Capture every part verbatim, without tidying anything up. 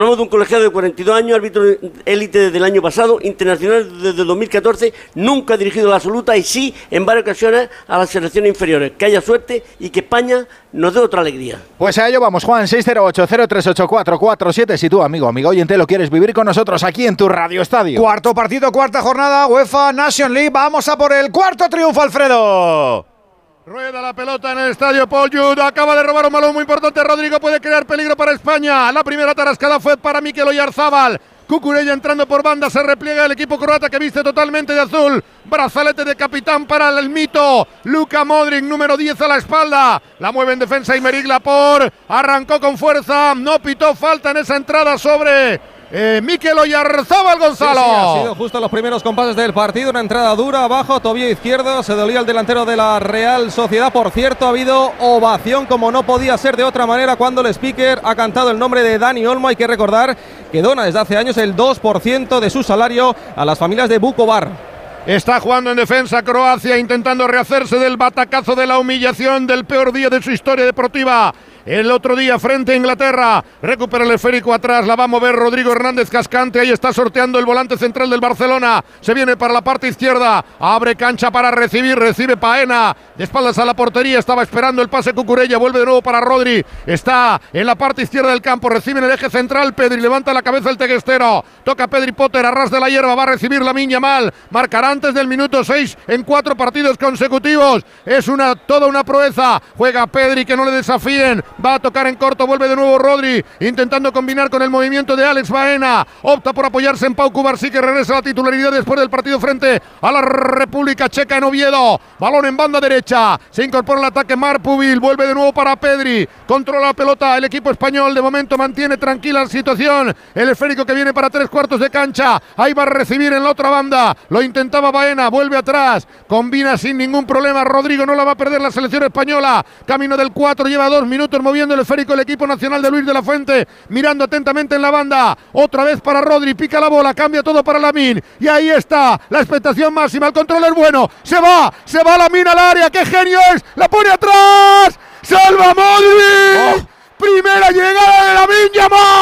Hablamos de un colegiado de cuarenta y dos años, árbitro élite desde el año pasado, internacional desde el dos mil catorce, nunca ha dirigido a la absoluta y sí, en varias ocasiones, a las selecciones inferiores. Que haya suerte y que España nos dé otra alegría. Pues a ello vamos, Juan, seis cero ocho, cero tres ocho cuatro cuatro siete, si tú, amigo, amigo oyente, lo quieres vivir con nosotros aquí en tu Radio Estadio. Cuarto partido, cuarta jornada, UEFA Nation League, vamos a por el cuarto triunfo, Alfredo. Rueda la pelota en el estadio Paul Jude, acaba de robar un balón muy importante, Rodrigo puede crear peligro para España, la primera tarascada fue para Mikel Oyarzabal, Cucurella entrando por banda, se repliega el equipo croata que viste totalmente de azul, brazalete de capitán para el mito, Luka Modric, número diez a la espalda, la mueve en defensa Aymeric Laporte, arrancó con fuerza, no pitó falta en esa entrada sobre... Eh, Mikel Oyarzabal, Gonzalo. Sí, sí, ha sido justo los primeros compases del partido, una entrada dura abajo, tobillo izquierdo, se dolía el delantero de la Real Sociedad. Por cierto, ha habido ovación como no podía ser de otra manera cuando el speaker ha cantado el nombre de Dani Olmo. Hay que recordar que dona desde hace años el dos por ciento de su salario a las familias de Vukovar. Está jugando en defensa Croacia, intentando rehacerse del batacazo, de la humillación, del peor día de su historia deportiva. El otro día frente a Inglaterra, recupera el esférico atrás, la va a mover Rodrigo Hernández Cascante, ahí está sorteando el volante central del Barcelona, se viene para la parte izquierda, abre cancha para recibir, recibe Paena, de espaldas a la portería, estaba esperando el pase Cucurella, vuelve de nuevo para Rodri, está en la parte izquierda del campo, recibe en el eje central Pedri, levanta la cabeza el teguestero, toca Pedri Potter, a ras de la hierba, va a recibir Lamine Yamal, marcará antes del minuto seis en cuatro partidos consecutivos, es una toda una proeza, juega Pedri, que no le desafíen, va a tocar en corto, vuelve de nuevo Rodri, intentando combinar con el movimiento de Alex Baena, opta por apoyarse en Pau Cubarsí, que regresa a la titularidad después del partido frente a la República Checa en Oviedo, balón en banda derecha, se incorpora el ataque Marpubil, vuelve de nuevo para Pedri, controla la pelota, el equipo español de momento mantiene tranquila la situación, el esférico que viene para tres cuartos de cancha, ahí va a recibir en la otra banda, lo intentaba Baena, vuelve atrás, combina sin ningún problema, Rodrigo no la va a perder la selección española, camino del cuatro, lleva dos minutos moviendo el esférico el equipo nacional de Luis de la Fuente, mirando atentamente en la banda, otra vez para Rodri, pica la bola, cambia todo para Lamine, y ahí está, la expectación máxima, el control es bueno, se va, se va Lamine al área, qué genio es, la pone atrás, salva Modric, oh. Primera llegada de Lamine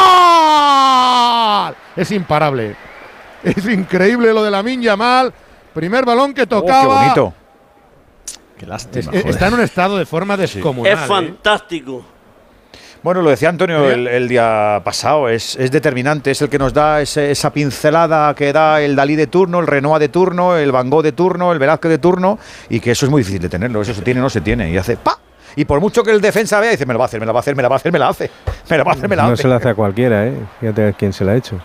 Yamal, es imparable, es increíble lo de Lamine Yamal, primer balón que tocaba. Oh, qué bonito. Qué lástima. Es, está en un estado de forma descomunal. Es fantástico. ¿eh? Bueno, lo decía Antonio el, el día pasado, es, es determinante, es el que nos da ese, esa pincelada que da el Dalí de turno, el Renoir de turno, el Van Gogh de turno, el Velázquez de turno, y que eso es muy difícil de tenerlo, eso se tiene o no se tiene, y hace ¡pa! Y por mucho que el defensa vea, dice, me lo va a hacer, me lo va a hacer, me la va a hacer, me la hace, me la va a hacer, me la hace. No se la hace a cualquiera, ¿eh? Fíjate a quién se la ha hecho.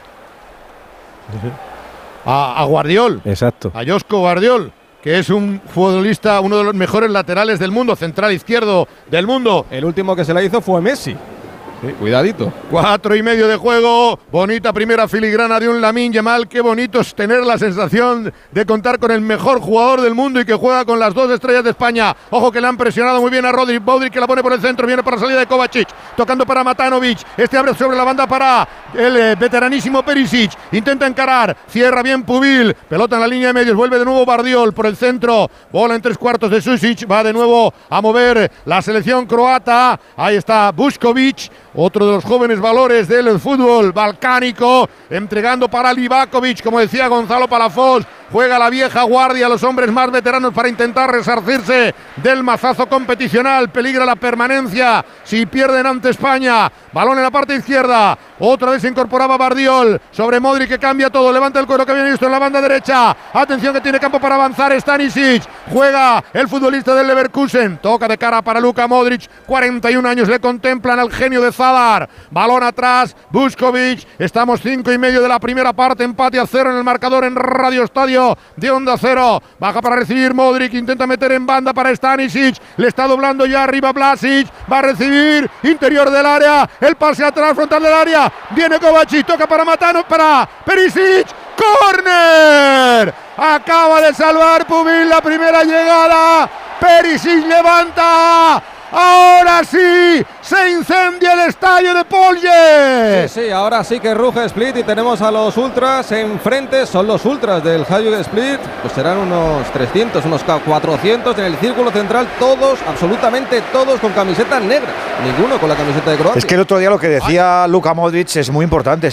A, a Guardiol. Exacto. A Josko Guardiol, que es un futbolista, uno de los mejores laterales del mundo, central izquierdo del mundo. El último que se la hizo fue Messi. Sí, cuidadito. Cuatro y medio de juego, bonita primera filigrana de un Lamine Yamal, qué bonito es tener la sensación de contar con el mejor jugador del mundo y que juega con las dos estrellas de España. Ojo que le han presionado muy bien a Rodri, Modric que la pone por el centro, viene para la salida de Kovacic, tocando para Matanovic, este abre sobre la banda para el eh, veteranísimo Perisic, intenta encarar, cierra bien Pubil, pelota en la línea de medios, vuelve de nuevo Bardiol por el centro, bola en tres cuartos de Susic, va de nuevo a mover la selección croata, ahí está Vuskovic, otro de los jóvenes valores del fútbol balcánico, entregando para Livakovic, como decía Gonzalo Palafox, juega la vieja guardia, los hombres más veteranos para intentar resarcirse del mazazo competicional, peligra la permanencia si pierden ante España, balón en la parte izquierda, otra vez se incorporaba Bardiol, sobre Modric que cambia todo, levanta el cuero que viene visto en la banda derecha, atención que tiene campo para avanzar Stanisic, juega el futbolista del Leverkusen, toca de cara para Luka Modric, cuarenta y un años le contemplan al genio de Zadar, balón atrás, Vuskovic, estamos cinco y medio de la primera parte, empate a cero en el marcador en Radio Estadio de Onda Cero, baja para recibir Modric, intenta meter en banda para Stanisic, le está doblando ya arriba Vlasic, va a recibir, interior del área, el pase atrás, frontal del área, viene Kovacic, toca para Matano, para Perisic, ¡córner! Acaba de salvar Pubil la primera llegada, Perisic levanta, ahora sí, se incendia el estadio de Polje. Sí, sí, ahora sí que ruge Split y tenemos a los ultras enfrente, son los ultras del Hajduk Split, pues serán unos trescientos, unos cuatrocientos en el círculo central, todos, absolutamente todos con camisetas negras, ninguno con la camiseta de Croacia. Es que el otro día lo que decía Luka Modric es muy importante,